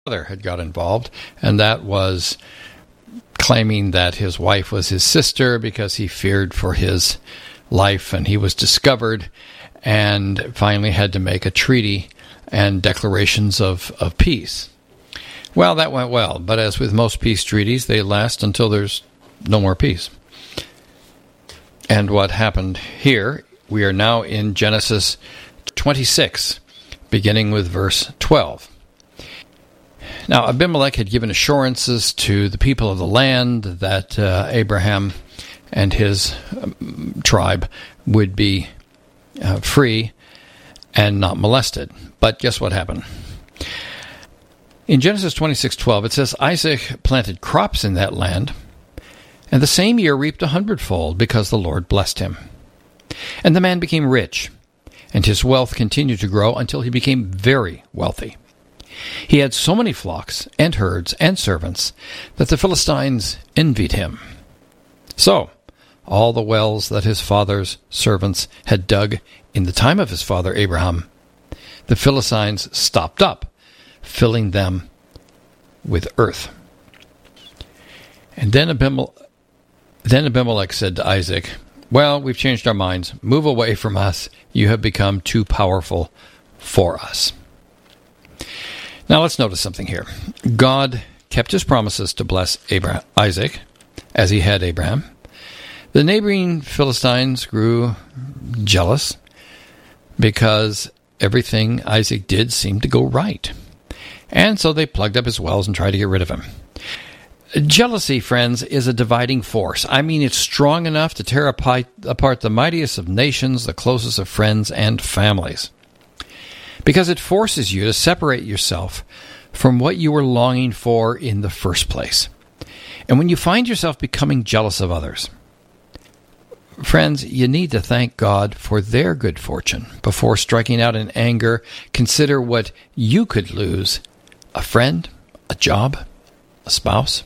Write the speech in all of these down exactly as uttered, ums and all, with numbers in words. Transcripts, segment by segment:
brother had got involved, and that was claiming that his wife was his sister because he feared for his life, and he was discovered and finally had to make a treaty and declarations of, of peace. Well, that went well, but as with most peace treaties, they last until there's no more peace. And what happened here, we are now in Genesis twenty-six, beginning with verse twelve. Now, Abimelech had given assurances to the people of the land that uh, Abraham and his um, tribe would be uh, free and not molested. But guess what happened? In Genesis twenty-six twelve, it says, Isaac planted crops in that land, and the same year reaped a hundredfold, because the Lord blessed him. And the man became rich, and his wealth continued to grow until he became very wealthy. He had so many flocks and herds and servants that the Philistines envied him. So, all the wells that his father's servants had dug in the time of his father Abraham, the Philistines stopped up, filling them with earth. And then Abimelech, then Abimelech said to Isaac, well, we've changed our minds. Move away from us. You have become too powerful for us. Now let's notice something here. God kept his promises to bless Abraham, Isaac, as he had Abraham. The neighboring Philistines grew jealous because everything Isaac did seemed to go right. And so they plugged up his wells and tried to get rid of him. Jealousy, friends, is a dividing force. I mean, it's strong enough to tear apart the mightiest of nations, the closest of friends and families, because it forces you to separate yourself from what you were longing for in the first place. And when you find yourself becoming jealous of others, friends, you need to thank God for their good fortune before striking out in anger. Consider what you could lose: a friend, a job, a spouse.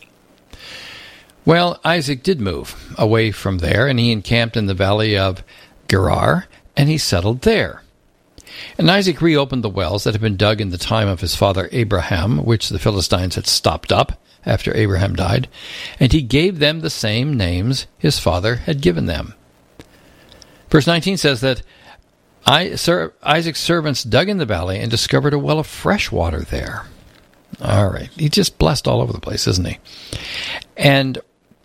Well, Isaac did move away from there, and he encamped in the valley of Gerar, and he settled there. And Isaac reopened the wells that had been dug in the time of his father Abraham, which the Philistines had stopped up after Abraham died, and he gave them the same names his father had given them. Verse nineteen says that I, Sir, Isaac's servants dug in the valley and discovered a well of fresh water there. All right. He's just blessed all over the place, isn't he? And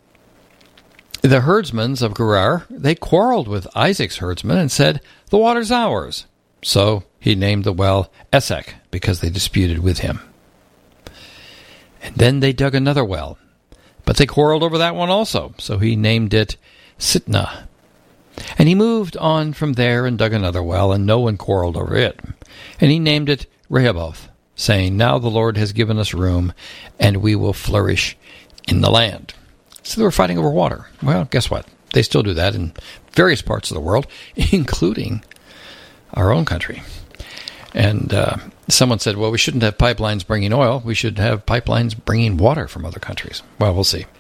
the herdsmen of Gerar, they quarreled with Isaac's herdsmen and said, the water's ours. So he named the well Esek, because they disputed with him. And then they dug another well, but they quarreled over that one also. So he named it Sitnah. And he moved on from there and dug another well, and no one quarreled over it. And he named it Rehoboth, saying, now the Lord has given us room, and we will flourish in the land. So they were fighting over water. Well, guess what? They still do that in various parts of the world, including our own country. And uh, someone said, well, we shouldn't have pipelines bringing oil. We should have pipelines bringing water from other countries. Well, we'll see.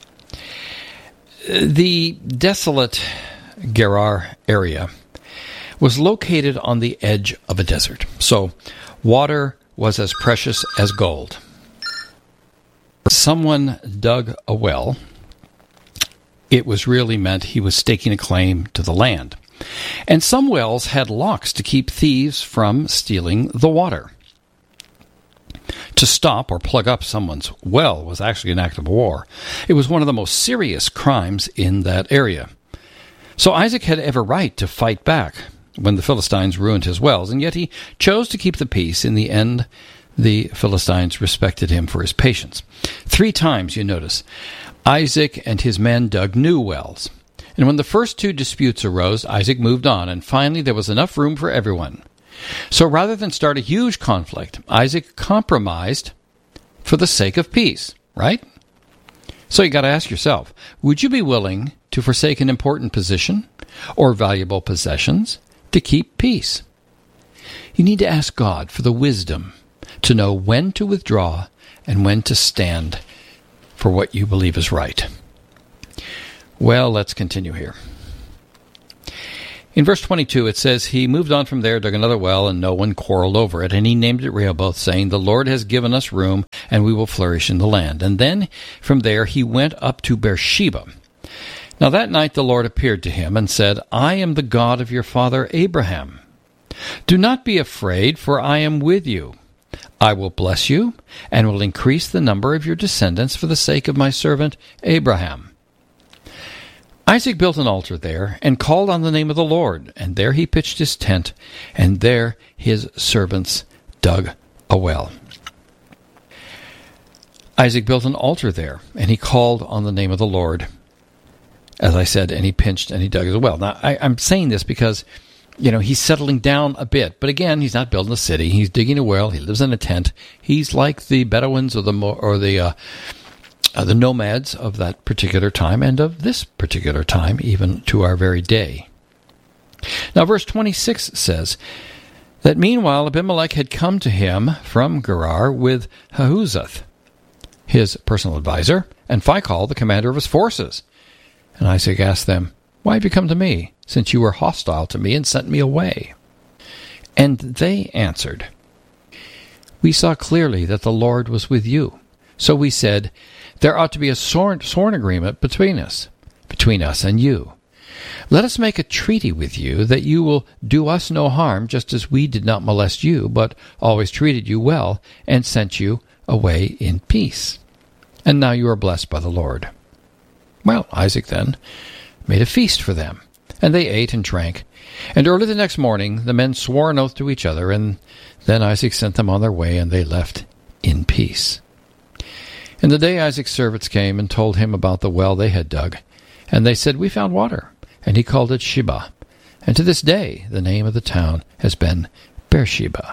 The desolate Gerar area was located on the edge of a desert. So water was as precious as gold. Someone dug a well. It was really meant he was staking a claim to the land. And some wells had locks to keep thieves from stealing the water. To stop or plug up someone's well was actually an act of war. It was one of the most serious crimes in that area. So Isaac had every right to fight back when the Philistines ruined his wells, and yet he chose to keep the peace. In the end, the Philistines respected him for his patience. Three times, you notice, Isaac and his men dug new wells. And when the first two disputes arose, Isaac moved on, and finally there was enough room for everyone. So rather than start a huge conflict, Isaac compromised for the sake of peace, right? So you got to ask yourself, would you be willing to forsake an important position or valuable possessions to keep peace? You need to ask God for the wisdom to know when to withdraw and when to stand for what you believe is right. Well, let's continue here. In verse twenty-two, it says, he moved on from there, dug another well, and no one quarreled over it. And he named it Rehoboth, saying, the Lord has given us room, and we will flourish in the land. And then from there he went up to Beersheba. Now that night the Lord appeared to him and said, I am the God of your father Abraham. Do not be afraid, for I am with you. I will bless you, and will increase the number of your descendants for the sake of my servant Abraham. Isaac built an altar there, and called on the name of the Lord, and there he pitched his tent, and there his servants dug a well. Isaac built an altar there, and he called on the name of the Lord, as I said, and he pinched and he dug a well. Now, I, I'm saying this because, you know, he's settling down a bit. But again, he's not building a city. He's digging a well. He lives in a tent. He's like the Bedouins or the or the uh, uh, the nomads of that particular time and of this particular time, even to our very day. Now, verse twenty-six says that meanwhile Abimelech had come to him from Gerar with Ahuzath, his personal advisor, and Phicol, the commander of his forces. And Isaac asked them, why have you come to me, since you were hostile to me and sent me away? And they answered, we saw clearly that the Lord was with you. So we said, there ought to be a sworn, sworn agreement between us, between us and you. Let us make a treaty with you that you will do us no harm, just as we did not molest you, but always treated you well and sent you away in peace. And now you are blessed by the Lord. Well, Isaac then made a feast for them, and they ate and drank. And early the next morning the men swore an oath to each other, and then Isaac sent them on their way, and they left in peace. And the day Isaac's servants came and told him about the well they had dug, and they said, we found water. And he called it Sheba. And to this day the name of the town has been Beersheba.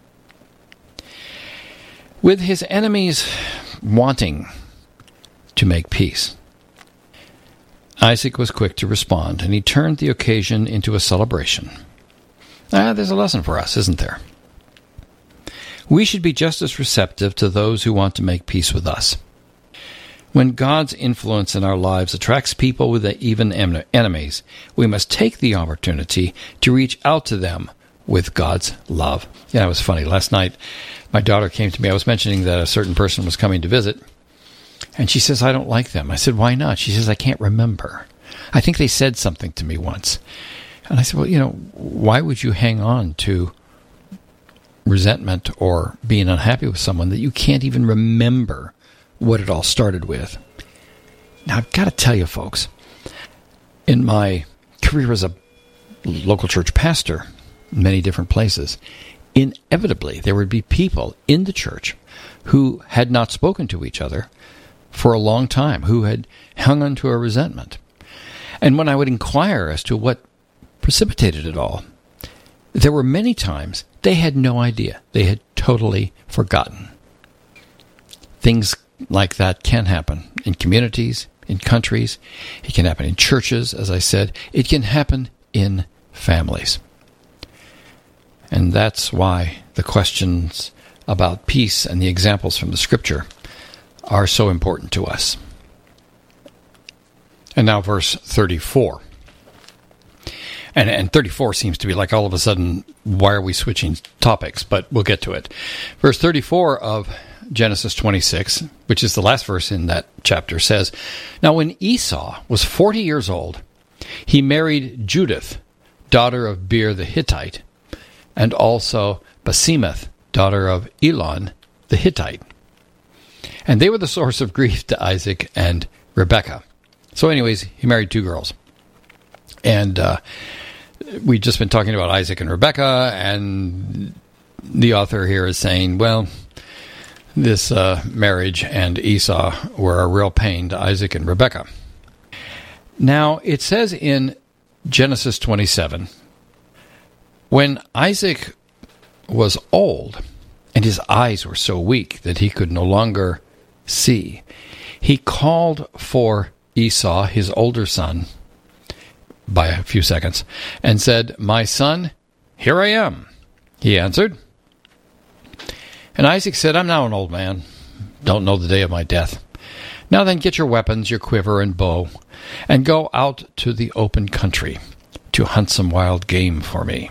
With his enemies wanting to make peace, Isaac was quick to respond, and he turned the occasion into a celebration. Ah, there's a lesson for us, isn't there? We should be just as receptive to those who want to make peace with us. When God's influence in our lives attracts people with even enemies, we must take the opportunity to reach out to them with God's love. Yeah, it was funny. Last night, my daughter came to me. I was mentioning that a certain person was coming to visit, and she says, I don't like them. I said, why not? She says, I can't remember. I think they said something to me once. And I said, well, you know, why would you hang on to resentment or being unhappy with someone that you can't even remember what it all started with? Now, I've got to tell you, folks, in my career as a local church pastor in many different places, inevitably there would be people in the church who had not spoken to each other for a long time, who had hung on to a resentment. And when I would inquire as to what precipitated it all, there were many times they had no idea. They had totally forgotten. Things like that can happen in communities, in countries. It can happen in churches, as I said. It can happen in families. And that's why the questions about peace and the examples from the Scripture are so important to us. And now verse thirty-four. And, and thirty-four seems to be like all of a sudden, why are we switching topics? But we'll get to it. Verse thirty-four of Genesis twenty-six, which is the last verse in that chapter, says, Now when Esau was forty years old, he married Judith, daughter of Beer the Hittite, and also Basemath, daughter of Elon the Hittite. And they were the source of grief to Isaac and Rebekah. So anyways, he married two girls. And uh, we've just been talking about Isaac and Rebekah, and the author here is saying, well, this uh, marriage and Esau were a real pain to Isaac and Rebekah. Now, it says in Genesis twenty-seven, when Isaac was old and his eyes were so weak that he could no longer see, he called for Esau, his older son, by a few seconds, and said, My son, here I am. He answered. And Isaac said, I'm now an old man, don't know the day of my death. Now then, get your weapons, your quiver and bow, and go out to the open country, to hunt some wild game for me.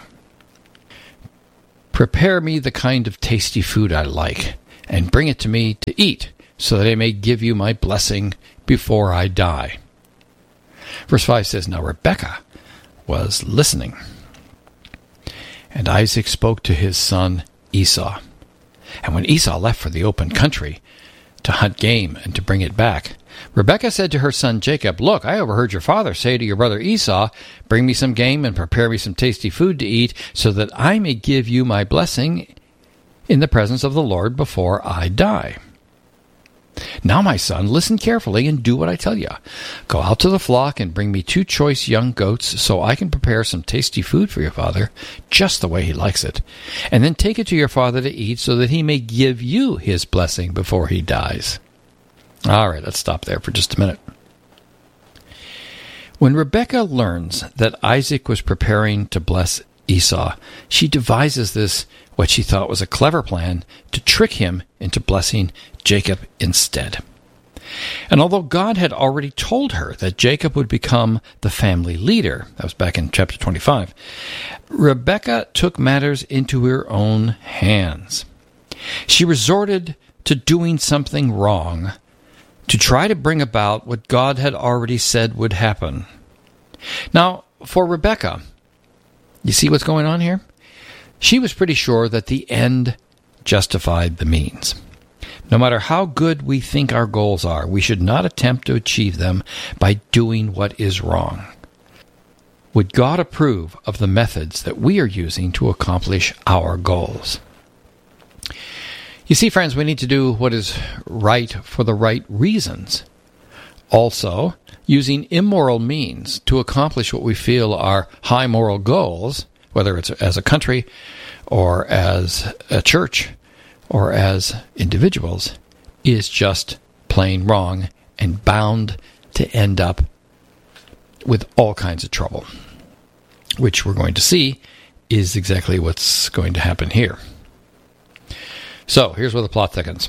Prepare me the kind of tasty food I like, and bring it to me to eat, so that I may give you my blessing before I die." Verse five says, "Now Rebekah was listening. And Isaac spoke to his son Esau. And when Esau left for the open country to hunt game and to bring it back, Rebekah said to her son Jacob, 'Look, I overheard your father say to your brother Esau, bring me some game and prepare me some tasty food to eat, so that I may give you my blessing in the presence of the Lord before I die. Now, my son, listen carefully and do what I tell you. Go out to the flock and bring me two choice young goats so I can prepare some tasty food for your father, just the way he likes it. And then take it to your father to eat so that he may give you his blessing before he dies.'" All right, let's stop there for just a minute. When Rebekah learns that Isaac was preparing to bless Esau, she devises this, what she thought was a clever plan, to trick him into blessing Jacob instead. And although God had already told her that Jacob would become the family leader, that was back in chapter twenty-five, Rebekah took matters into her own hands. She resorted to doing something wrong to try to bring about what God had already said would happen. Now, for Rebekah, you see what's going on here? She was pretty sure that the end justified the means. No matter how good we think our goals are, we should not attempt to achieve them by doing what is wrong. Would God approve of the methods that we are using to accomplish our goals? You see, friends, we need to do what is right for the right reasons. Also, using immoral means to accomplish what we feel are high moral goals, whether it's as a country or as a church or as individuals, is just plain wrong and bound to end up with all kinds of trouble, which we're going to see is exactly what's going to happen here. So, here's where the plot thickens.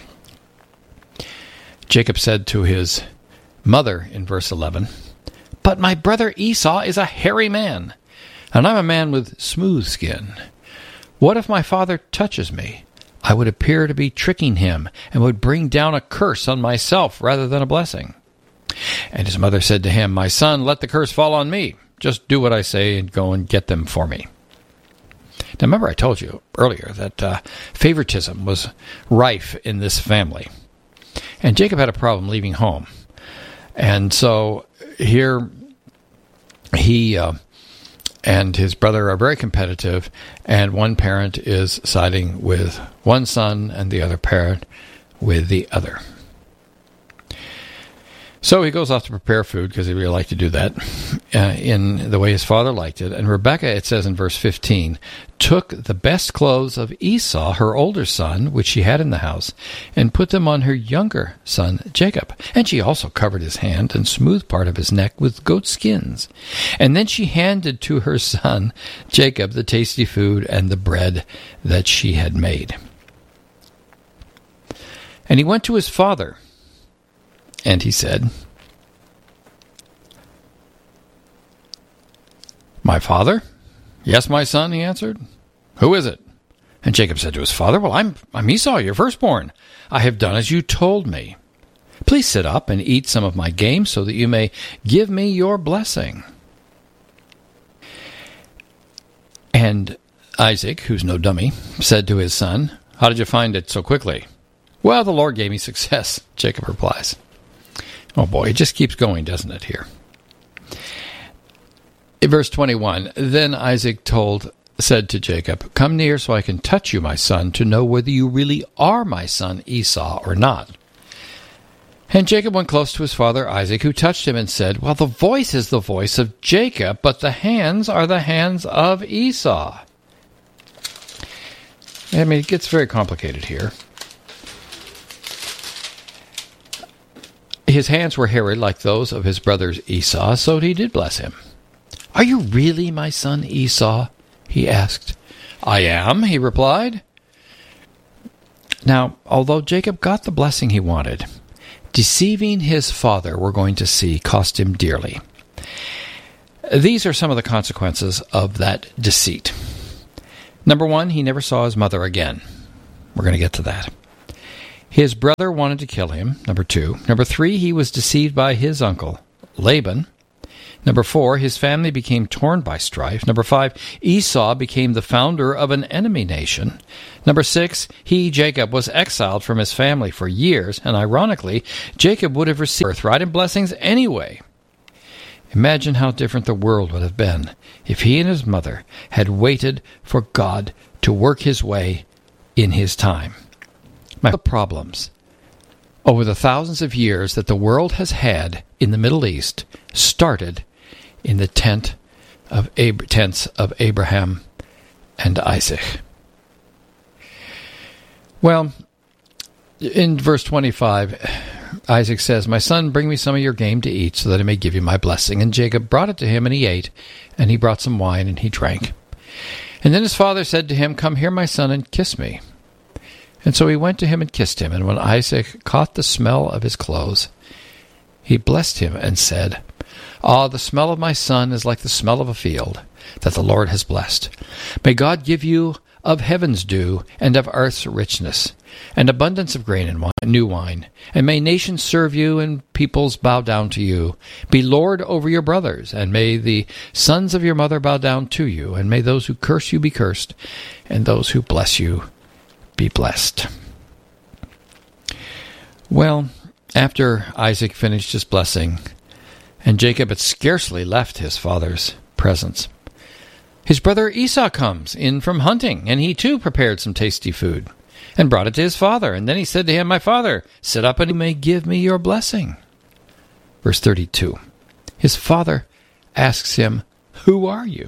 Jacob said to his mother in verse eleven, "But my brother Esau is a hairy man, and I'm a man with smooth skin. What if my father touches me? I would appear to be tricking him and would bring down a curse on myself rather than a blessing." And his mother said to him, "My son, let the curse fall on me. Just do what I say and go and get them for me." Now, remember I told you earlier that uh, favoritism was rife in this family. And Jacob had a problem leaving home. And so here he uh, and his brother are very competitive, and one parent is siding with one son and the other parent with the other. So he goes off to prepare food because he really liked to do that uh, in the way his father liked it. And Rebekah, it says in verse fifteen, took the best clothes of Esau, her older son, which she had in the house, and put them on her younger son, Jacob. And she also covered his hand and smooth part of his neck with goat skins. And then she handed to her son, Jacob, the tasty food and the bread that she had made. And he went to his father, and he said, "My father?" "Yes, my son," he answered. "Who is it?" And Jacob said to his father, "Well, I'm, I'm Esau, your firstborn. I have done as you told me. Please sit up and eat some of my game so that you may give me your blessing." And Isaac, who's no dummy, said to his son, "How did you find it so quickly?" "Well, the Lord gave me success," Jacob replies. Oh boy, it just keeps going, doesn't it, here? In verse twenty-one, then Isaac told, said to Jacob, "Come near so I can touch you, my son, to know whether you really are my son Esau or not." And Jacob went close to his father Isaac, who touched him and said, "Well, the voice is the voice of Jacob, but the hands are the hands of Esau." I mean, it gets very complicated here. His hands were hairy like those of his brother Esau, so he did bless him. "Are you really my son Esau?" he asked. "I am," he replied. Now, although Jacob got the blessing he wanted, deceiving his father, we're going to see, cost him dearly. These are some of the consequences of that deceit. Number one, he never saw his mother again. We're going to get to that. His brother wanted to kill him, number two. Number three, he was deceived by his uncle, Laban. Number four, his family became torn by strife. Number five, Esau became the founder of an enemy nation. Number six, he, Jacob, was exiled from his family for years, and ironically, Jacob would have received birthright and blessings anyway. Imagine how different the world would have been if he and his mother had waited for God to work his way in his time. My problems over the thousands of years that the world has had in the Middle East started in the tent of Ab- tents of Abraham and Isaac. Well, in verse twenty-five, Isaac says, "My son, bring me some of your game to eat, so that I may give you my blessing." And Jacob brought it to him, and he ate, and he brought some wine, and he drank. And then his father said to him, "Come here, my son, and kiss me." And so he went to him and kissed him. And when Isaac caught the smell of his clothes, he blessed him and said, "Ah, the smell of my son is like the smell of a field that the Lord has blessed. May God give you of heaven's dew and of earth's richness, and abundance of grain and wine, new wine. And may nations serve you and peoples bow down to you. Be Lord over your brothers, and may the sons of your mother bow down to you. And may those who curse you be cursed, and those who bless you be blessed." Well, after Isaac finished his blessing, and Jacob had scarcely left his father's presence, his brother Esau comes in from hunting, and he too prepared some tasty food, and brought it to his father. And then he said to him, "My father, sit up, and you may give me your blessing." Verse thirty-two, his father asks him, "Who are you?"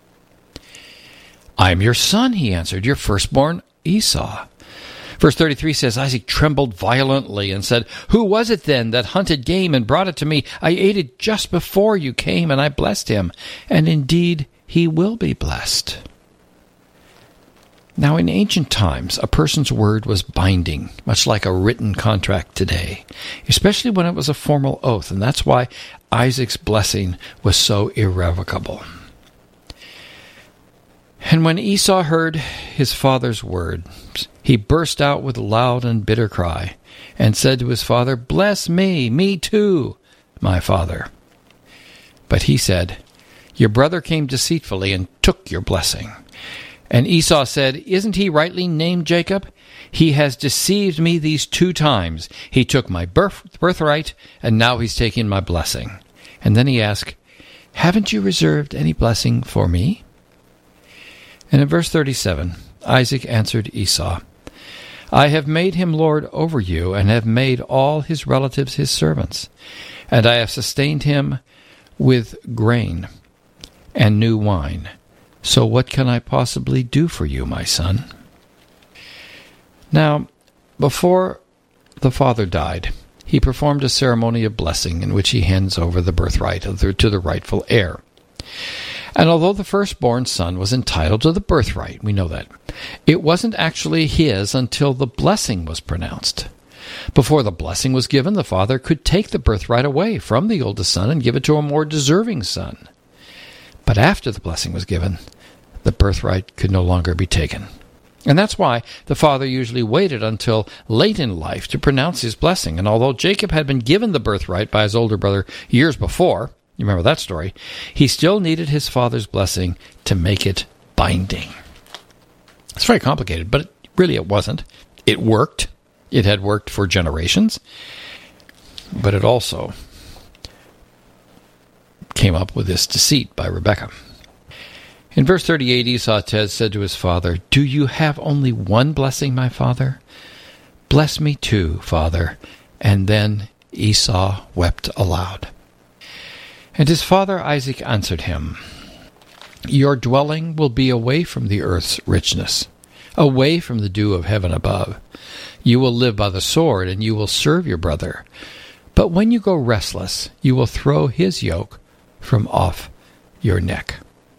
"I am your son," he answered, "your firstborn Esau." Verse thirty-three says, Isaac trembled violently and said, "Who was it then that hunted game and brought it to me? I ate it just before you came, and I blessed him, and indeed he will be blessed." Now, in ancient times, a person's word was binding, much like a written contract today, especially when it was a formal oath, and that's why Isaac's blessing was so irrevocable. And when Esau heard his father's words, he burst out with a loud and bitter cry, and said to his father, "Bless me, me too, my father." But he said, "Your brother came deceitfully and took your blessing." And Esau said, "Isn't he rightly named Jacob? He has deceived me these two times. He took my birth, birthright, and now he's taking my blessing." And then he asked, "Haven't you reserved any blessing for me?" And in verse thirty-seven, Isaac answered Esau, "I have made him lord over you, and have made all his relatives his servants, and I have sustained him with grain and new wine. So what can I possibly do for you, my son?" Now, before the father died, he performed a ceremony of blessing in which he hands over the birthright to the rightful heir. And although the firstborn son was entitled to the birthright, we know that, it wasn't actually his until the blessing was pronounced. Before the blessing was given, the father could take the birthright away from the oldest son and give it to a more deserving son. But after the blessing was given, the birthright could no longer be taken. And that's why the father usually waited until late in life to pronounce his blessing. And although Jacob had been given the birthright by his older brother years before, you remember that story, he still needed his father's blessing to make it binding. It's very complicated, but really it wasn't. It worked. It had worked for generations. But it also came up with this deceit by Rebekah. In verse thirty-eight, Esau said to his father, "Do you have only one blessing, my father? Bless me too, father." And then Esau wept aloud. And his father Isaac answered him, "Your dwelling will be away from the earth's richness, away from the dew of heaven above. You will live by the sword, and you will serve your brother. But when you go restless, you will throw his yoke from off your neck."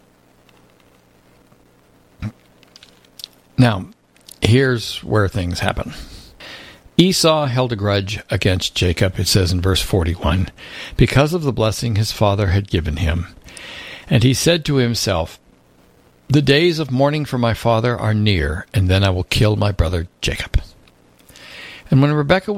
Now, here's where things happen. Esau held a grudge against Jacob, it says in verse forty-one, because of the blessing his father had given him. And he said to himself, the days of mourning for my father are near, and then I will kill my brother Jacob. And when Rebekah